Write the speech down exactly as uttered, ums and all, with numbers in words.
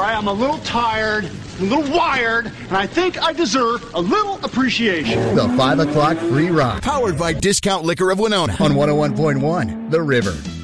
right? I'm a little tired, a little wired, and I think I deserve a little appreciation. The five o'clock free ride. Powered by Discount Liquor of Winona. On one oh one point one, The River.